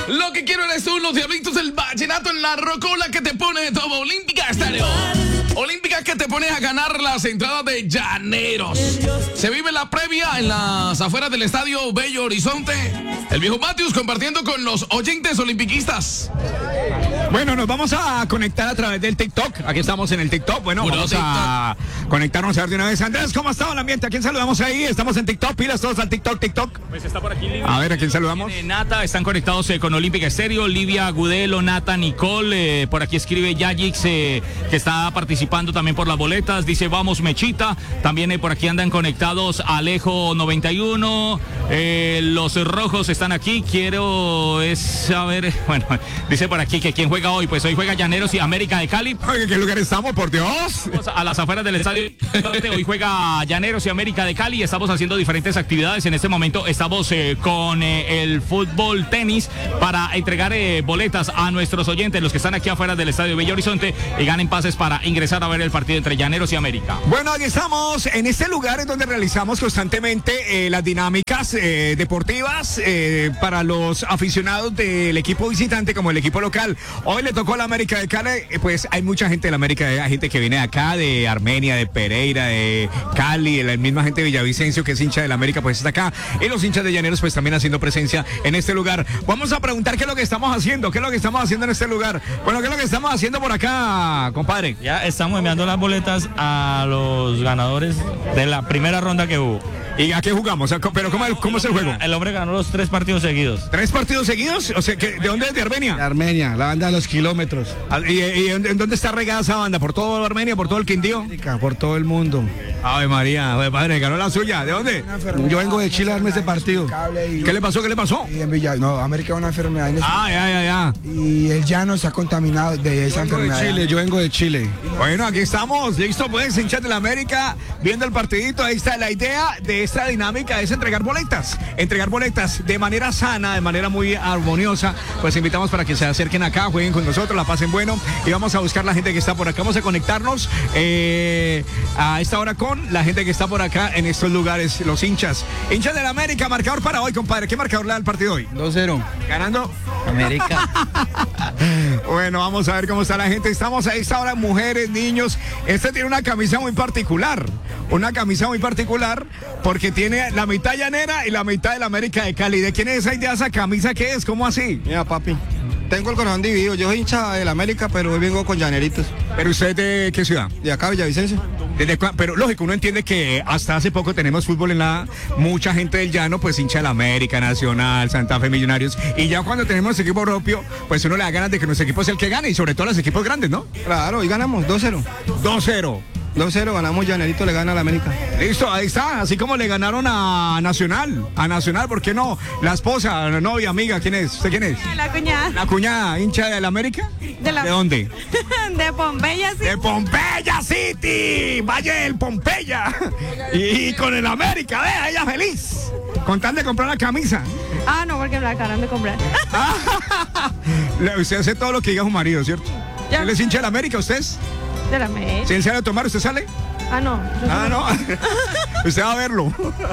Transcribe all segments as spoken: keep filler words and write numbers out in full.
Lo que quiero eres tú, los diablitos del vallenato en la rocola que te pone todo. Olímpica Estéreo. Olímpica que te pone a ganar las entradas de Llaneros. Se vive la previa en las afueras del estadio Bello Horizonte. El viejo Matius compartiendo con los oyentes olimpiquistas. Bueno, nos vamos a conectar a través del TikTok. Aquí estamos en el TikTok. Bueno, Puro vamos TikTok. a conectarnos a ver de una vez. Andrés, ¿cómo ha estado el ambiente? ¿A quién saludamos ahí? Estamos en TikTok. Pilas todos al TikTok, TikTok. Pues está por aquí Livia. A ver, ¿a quién saludamos? Eh, Nata, están conectados eh, con Olímpica Estéreo, Livia Agudelo, Nata, Nicole, eh, por aquí escribe Yajix, eh, que está participando también por las boletas, dice vamos Mechita, también eh, por aquí andan conectados Alejo noventa y uno, eh, los rojos están aquí, quiero es saber, bueno, dice por aquí que quién juega hoy, pues hoy juega Llaneros y América de Cali. Oye, ¿en qué lugar estamos? Por Dios. Vamos a las afueras del estadio. Hoy juega Llaneros y América de Cali. Estamos haciendo diferentes actividades. En este momento estamos eh, con eh, el fútbol tenis para entregar eh, boletas a nuestros oyentes, los que están aquí afuera del estadio Bello Horizonte, y ganen pases para ingresar a ver el partido entre Llaneros y América. Bueno, aquí estamos en este lugar en donde realizamos constantemente eh, las dinámicas eh, deportivas eh, para los aficionados del equipo visitante como el equipo local. Hoy le tocó a la América de Cali, eh, pues hay mucha gente de la América, hay gente que viene de acá, de Armenia, de Pereira, de Cali, de la misma gente de Villavicencio que es hincha de la América, pues está acá. Y los hinchas de Llaneros pues también haciendo presencia en este lugar. Vamos a preguntar qué es lo que estamos haciendo, qué es lo que estamos haciendo en este lugar. Bueno, qué es lo que estamos haciendo por acá, compadre. Ya estamos enviando las boletas a los ganadores de la primera ronda que hubo. ¿Y a qué jugamos? ¿Pero cómo, cómo es el juego? El hombre ganó los tres partidos seguidos. ¿Tres partidos seguidos? O sea, ¿de dónde es? ¿De Armenia? De Armenia, la banda de los kilómetros. ¿Y, y en, en dónde está regada esa banda? ¿Por todo Armenia? ¿Por todo el Quindío? Por todo el mundo. Ay, María, ay, padre, ganó la suya. ¿De dónde? Yo vengo de Chile a darme este partido. ¿Qué le pasó? ¿Qué le pasó? Y en Villa, no, América es una enfermedad. Ah, ya, ya, ya. Y el llano se ha contaminado de esa Yo vengo de enfermedad. Chile, yo vengo de Chile. Bueno, aquí estamos, listo, pues, hinchas de la América, viendo el partidito. Ahí está la idea de esta dinámica, es entregar boletas, entregar boletas de manera sana, de manera muy armoniosa. Pues invitamos para que se acerquen acá, jueguen con nosotros, la pasen bueno, y vamos a buscar la gente que está por acá. Vamos a conectarnos eh, a esta hora con la gente que está por acá en estos lugares, los hinchas. Hinchas de la América, marcador para hoy, compadre. ¿Qué marcador le da el partido hoy? dos cero. ¿Ganando? América. Bueno, vamos a ver cómo está la gente. Estamos a esta hora, mujeres, niños. Este tiene una camisa muy particular. Una camisa muy particular porque tiene la mitad llanera y la mitad de la América de Cali. ¿De quién es esa idea, esa camisa? ¿Qué es? ¿Cómo así? Mira, papi, tengo el corazón dividido. Yo soy hincha de la América, pero hoy vengo con llaneritos. ¿Pero usted de qué ciudad? De acá, Villavicencio. ¿Desde cua- Pero lógico, uno entiende que hasta hace poco tenemos fútbol en la... Mucha gente del llano, pues hincha de la América, Nacional, Santa Fe, Millonarios. Y ya cuando tenemos equipo propio, pues uno le da ganas de que nuestro equipo sea el que gane. Y sobre todo los equipos grandes, ¿no? Claro, hoy ganamos dos cero. dos cero. dos cero, ganamos llanerito, le gana a la América. Listo, ahí está, así como le ganaron a Nacional, a Nacional, ¿por qué no? La esposa, la novia, amiga, ¿quién es? ¿Usted quién es? La cuñada. La cuñada, hincha de la América. De la- ¿De dónde? De Pompeya, sí. De Pompeya City, Valle del Pompeya. Y, y con el América, vea, ella feliz. Con tal de comprar la camisa. Ah, no, porque me la acaban de comprar. Le- Usted hace todo lo que diga su marido, ¿cierto? Ya. ¿Él es hincha de la América, usted es? De la media. Si él sale a tomar, ¿usted sale? Ah, no. yo Ah, soy- no. Usted va a verlo.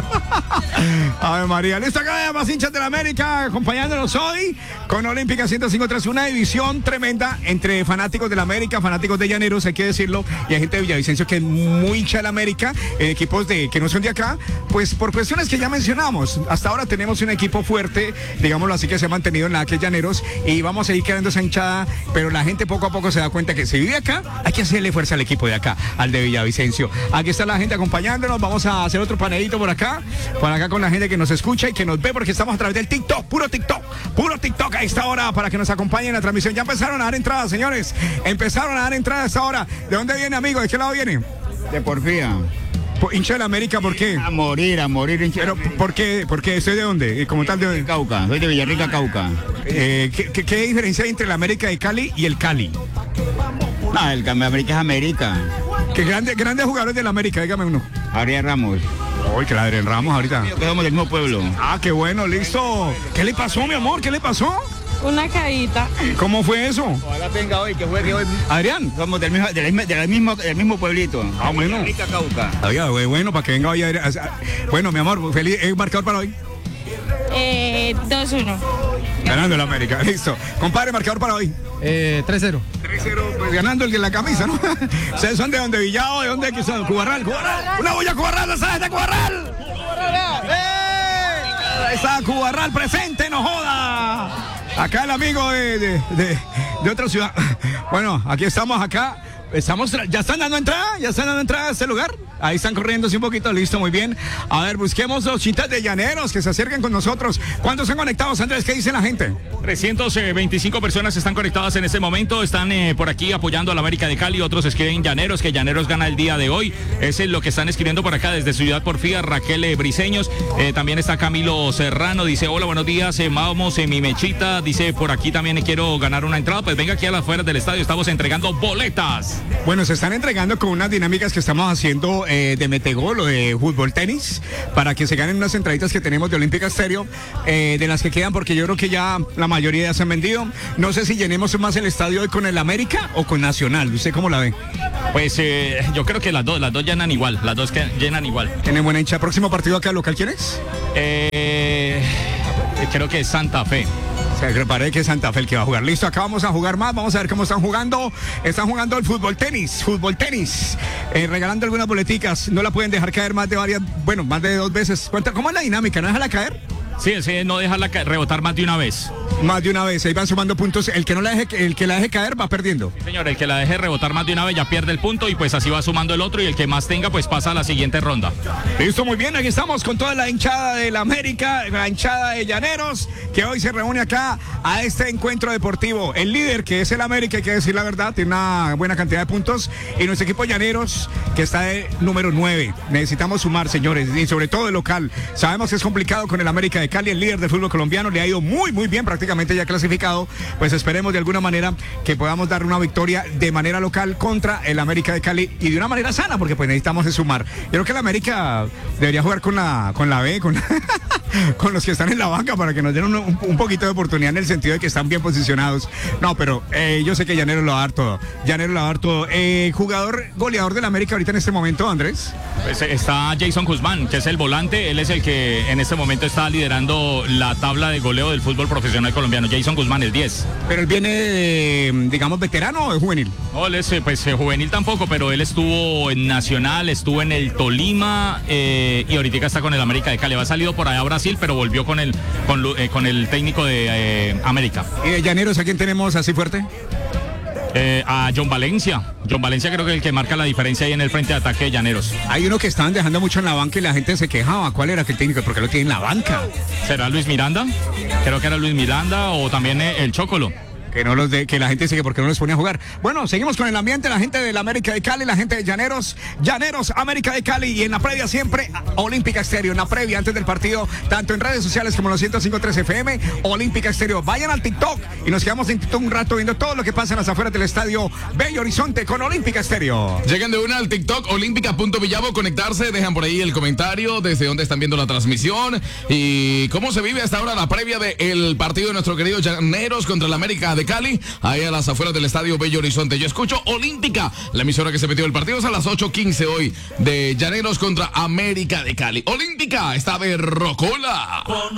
A ver, María. Listo, acá hay más hinchas de la América acompañándonos hoy con Olímpica ciento cinco tres. Una división tremenda entre fanáticos de la América, fanáticos de Llaneros, hay que decirlo, y hay gente de Villavicencio que es muy hincha de la América, eh, equipos de que no son de acá, pues por cuestiones que ya mencionamos. Hasta ahora tenemos un equipo fuerte, digámoslo así, que se ha mantenido en la que es Llaneros, y vamos a ir quedando esa hinchada, pero la gente poco a poco se da cuenta que si vive acá, hay que hacerle fuerza al equipo de acá, al de Villavicencio. Aquí está la gente acompañándonos. Vamos a hacer otro panelito por acá, por acá con la gente que nos escucha y que nos ve, porque estamos a través del TikTok, puro TikTok, puro TikTok a esta hora para que nos acompañen en la transmisión. Ya empezaron a dar entradas, señores. Empezaron a dar entradas a esta hora. ¿De dónde viene, amigo? ¿De qué lado viene? De Porfía. Por- hincha de la América, ¿por qué? A morir, a morir, hincha. Pero, ¿por qué? ¿Por qué? ¿Estoy de dónde? ¿Como tal de de dónde? Cauca, soy de Villarrica, Cauca. Eh, ¿qué, qué, qué diferencia hay entre la América de Cali y el Cali? No, el cambio de América es América. ¿Qué grandes grandes jugadores de la América? Dígame uno. Ariel Ramos. Uy, que la Adrián Ramos ahorita. Que somos del mismo pueblo. Ah, qué bueno, listo. ¿Qué le pasó, mi amor? ¿Qué le pasó? Una caída. ¿Cómo fue eso? Ojalá venga hoy, que juegue hoy. Adrián. Somos del mismo, del mismo, del mismo, del mismo pueblito. Ah, bueno. Villarrica, Cauca. Oiga, güey, bueno, para que venga hoy Adrián. Bueno, mi amor, feliz, ¿es marcador para hoy? Eh, dos uno. Ganando el América, listo. Compadre, marcador para hoy. Eh, tres cero. tres cero, pues ganando el de la camisa, ¿no? ¿Ustedes son de dónde? ¿Villado? ¿De dónde? ¿Qué son? ¿Cubarral? ¿Cubarral? ¡Una bulla Cubarral! ¿La sabes de Cubarral? ¡Eh! Ahí está Cubarral presente, no joda. Acá el amigo de, de, de, de otra ciudad. Bueno, aquí estamos acá. Estamos, ya están dando entrada, ya están dando entrada a este lugar. Ahí están corriéndose un poquito, listo, muy bien. A ver, busquemos los chintas de llaneros que se acerquen con nosotros. ¿Cuántos están conectados, Andrés? ¿Qué dice la gente? trescientas veinticinco personas están conectadas en este momento, están eh, por aquí apoyando a la América de Cali, otros escriben Llaneros, que Llaneros gana el día de hoy, ese es lo que están escribiendo por acá desde Ciudad Porfía, Raquel eh, Briseños, eh, también está Camilo Serrano, dice hola, buenos días, eh, vamos en mi mechita, dice por aquí también eh, quiero ganar una entrada, pues venga aquí a las afueras del estadio, estamos entregando boletas. Bueno, se están entregando con unas dinámicas que estamos haciendo eh, de metegol o de fútbol tenis, para que se ganen unas entraditas que tenemos de Olímpica Estéreo, eh, de las que quedan, porque yo creo que ya la mayoría ya se han vendido. No sé si llenemos más el estadio hoy con el América o con Nacional. ¿Usted cómo la ve? Pues eh, yo creo que las dos, las dos llenan igual, las dos que llenan igual. ¿Tiene buena hincha? ¿Próximo partido acá local quién es? Eh, creo que es Santa Fe. Se parece que es Santa Fe el que va a jugar. Listo, acá vamos a jugar más. Vamos a ver cómo están jugando. Están jugando el fútbol tenis. Fútbol tenis. Eh, regalando algunas boleticas. No la pueden dejar caer más de varias, bueno, más de dos veces. ¿Cuánta- ¿Cómo es la dinámica? ¿No déjala caer? Sí, sí, no dejarla ca- rebotar más de una vez. Más de una vez. Ahí van sumando puntos. El que no la deje, el que la deje caer va perdiendo. Sí, señor, el que la deje rebotar más de una vez ya pierde el punto y pues así va sumando el otro y el que más tenga pues pasa a la siguiente ronda. Listo, muy bien. Aquí estamos con toda la hinchada de la América, la hinchada de Llaneros, que hoy se reúne acá a este encuentro deportivo. El líder, que es el América, hay que decir la verdad, tiene una buena cantidad de puntos. Y nuestro equipo Llaneros, que está de número nueve. Necesitamos sumar, señores, y sobre todo el local. Sabemos que es complicado con el América de Cali, el líder del fútbol colombiano, le ha ido muy, muy bien, prácticamente ya clasificado. Pues esperemos de alguna manera que podamos dar una victoria de manera local contra el América de Cali y de una manera sana, porque pues necesitamos de sumar. Yo creo que el América debería jugar con la, con la B, con, con los que están en la banca para que nos den un, un, un poquito de oportunidad en el sentido de que están bien posicionados. No, pero eh, yo sé que Llanero lo va a dar todo. Llanero lo va a dar todo. Eh, jugador goleador del América ahorita en este momento, Andrés. Pues está Jason Guzmán, que es el volante, él es el que en este momento está liderando la tabla de goleo del fútbol profesional colombiano. Jason Guzmán, el diez. Pero él viene, eh, digamos, veterano o juvenil. No, él es eh, pues eh, juvenil tampoco, pero él estuvo en Nacional, estuvo en el Tolima eh, y ahorita está con el América de Cali. Ha salido por allá a Brasil, pero volvió con el, con, Lu- eh, con el técnico de eh, América. ¿Y de Llaneros a quién tenemos así fuerte? Eh, a John Valencia. John Valencia creo que es el que marca la diferencia ahí en el frente de ataque de Llaneros. Hay uno que estaban dejando mucho en la banca y la gente se quejaba. ¿Cuál era aquel técnico? ¿Por qué lo tiene en la banca? ¿Será Luis Miranda? Creo que era Luis Miranda o también eh, el Chocolo. Que no los de, que la gente dice que por qué no los pone a jugar. Bueno, seguimos con el ambiente, la gente de la América de Cali, la gente de Llaneros, Llaneros, América de Cali, y en la previa siempre Olímpica Estéreo, en la previa antes del partido, tanto en redes sociales como en los ciento cinco punto tres F M, Olímpica Estéreo. Vayan al TikTok y nos quedamos en TikTok un rato viendo todo lo que pasa en las afueras del estadio Bello Horizonte con Olímpica Estéreo. Lleguen de una al TikTok olímpica.villavo, conectarse, dejan por ahí el comentario desde dónde están viendo la transmisión y cómo se vive hasta ahora la previa del partido de nuestro querido Llaneros contra la América de Cali, ahí a las afueras del estadio Bello Horizonte. Yo escucho Olímpica, la emisora que se metió el partido es a las ocho quince hoy de Llaneros contra América de Cali. Olímpica está de rocola.